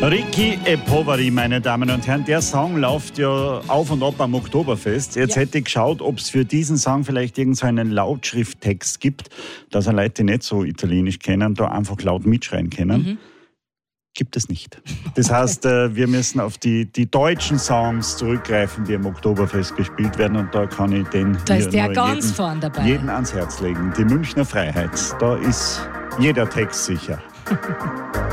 Ricky e Poveri, meine Damen und Herren. Der Song läuft ja auf und ab am Oktoberfest. Jetzt hätte ich geschaut, ob es für diesen Song vielleicht irgendeinen Lautschrifttext gibt, dass Leute, die nicht so Italienisch kennen, da einfach laut mitschreien können. Gibt es nicht. Das heißt, wir müssen auf die deutschen Songs zurückgreifen, die am Oktoberfest gespielt werden. Und da kann ich da ist der ganz vorn dabei. Jeden ans Herz legen. Die Münchner Freiheit. Da ist jeder Text sicher.